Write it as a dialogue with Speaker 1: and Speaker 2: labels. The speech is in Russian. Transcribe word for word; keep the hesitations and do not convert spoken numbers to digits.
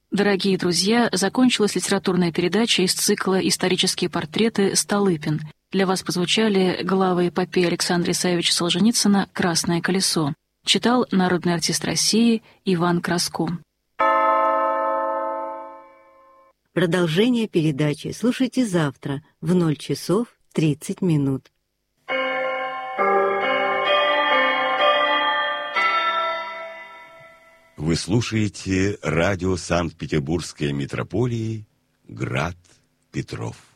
Speaker 1: Дорогие друзья, закончилась литературная передача из цикла «Исторические портреты. Столыпин». Для вас прозвучали главы эпопеи Александра Исаевича Солженицына «Красное колесо». Читал народный артист России Иван Краско.
Speaker 2: Продолжение передачи слушайте завтра в ноль часов тридцать минут.
Speaker 3: Вы слушаете радио Санкт-Петербургской митрополии «Град Петров».